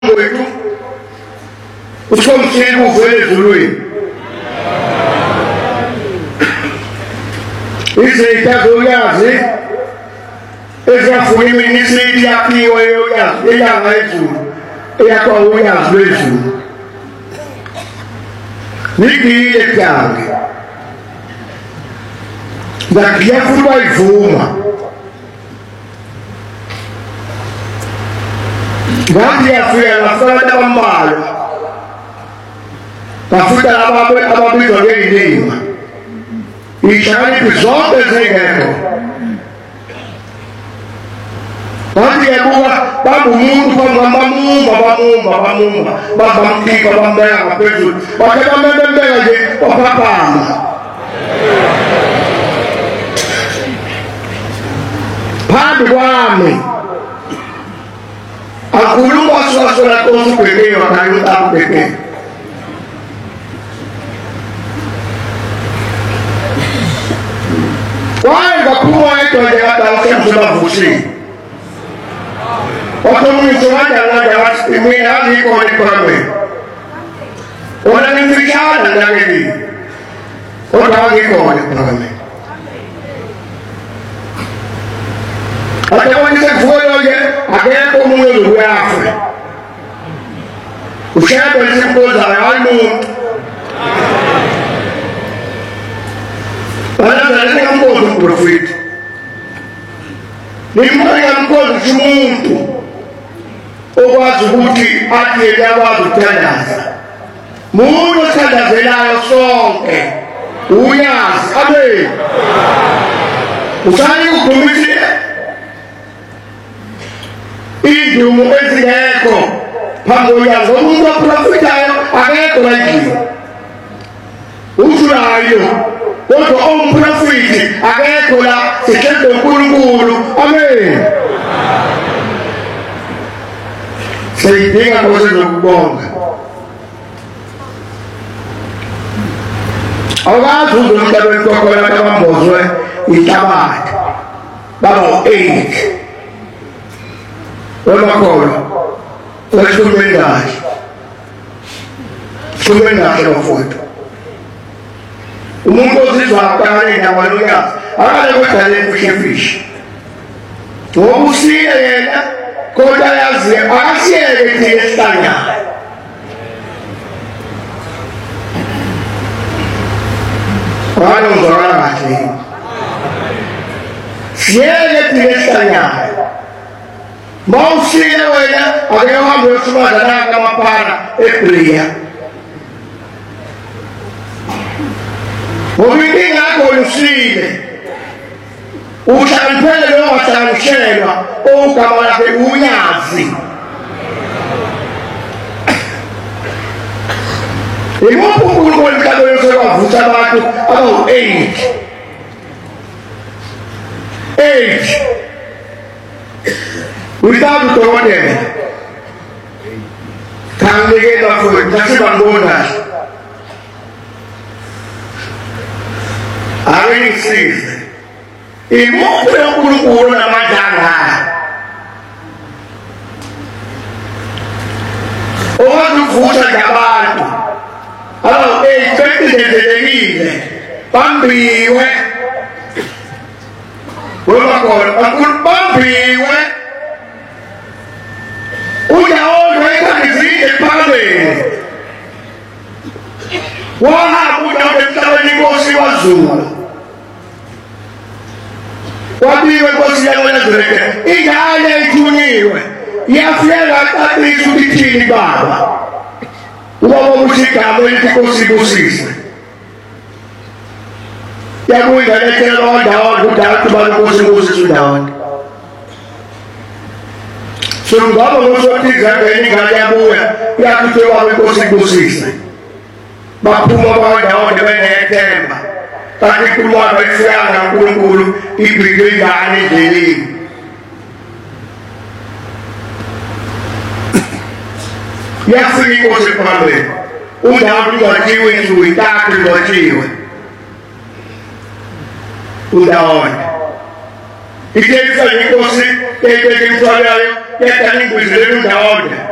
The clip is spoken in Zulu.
wethu uSomthile uvele ezulwini izitha zoyazi ezafuna iminisiti yakhiwe yoyazi elanga ezulu eyakwa uyazi lwezulu nigile kange ngakiya futhi bayivuma ngiyafika ngafika abambalwa bafika ababizwa ngey'lima iy'hlakaniphi zonke zingekho bathi yakuba bangumuntu phambi bamumba bamkhipha bambeka ngaphezulu bakhe bambeka nje waphaphama phambi kwami akhuluma wasukasola konke ubhekeni wakanye utabubhekeni waye ngaphuma yedwa nje kadala semzulavuthini okomuntu wadala wathi mina angikho ekhonweni wona ngimfishana nakeli kodwa angikho ekhonweni atakwanise kufoyo-ke akekho umuntu ozokuyafe ushebe lisempozayo hayi muntu balazale ningampozi umprofiti ningampozi ukuthi umuntu okwazi ukuthi athi yakwazi ukuthandaza muntu othandazelayo sonke uyazi amen usani ukhulumile idumo ezingekho phambi koyazi umuntu oprofitayo akekho layini uthulayo kodwa umprofiti akekho la sihlezi uNkulunkulu amen siyidinga konke zokubonga awazi uzomhlabeni kokhona abambozwe ihlabathi baba u-8 Olakolo, Olakolo, Sumendage lofutho. Umuntu ozizwa akale nawaluyazi, akale kodwa kushefishi. Ngokusiye yena kodwa yazi akasiyeke thina esihlanya. Wayozwakala kahle. Siyeke thina esihlanya. Mausiye wena akehamba yokusimazana kamapara eBriya Ubingi ngakho lusile uhlaliphele lo wahlanishelwa ogama lakhe uyazi Imuphi uNkulunkulu mhlaba yosebavutha abantu abawu-8 without udokotela kangekelwa futhi nasibambona awengisize imuphi uNkulunkulu namadlanga owazuvutha ngabantu beqidezelekile bambiwe bambiwe Unaona ekangizile phambili wahamba unaona emhlabeni inkosi waZulu wabiwe inkosi yakwazuleke ingane ithunyiwe yafika qaphisa ukuthi thini baba ubaba uthi igama elithi inkosi ibusise yakuyingalethela ndawo kudala kuba inkosi ibusise ndawonye Sungaba ngosothiza ngengane yabuya yakuthe wabe inkosi ibusise baphuma abandawo benethemba kanti kulwana ifika kaNkulunkulu ibhike ingane endleleni yafika inkosi phambili undawo ingakhiwe nje ithathu ingakhiwe undawo Ikesa inkosi ebeke imthwalo yayo yedala ingwizile ndawonye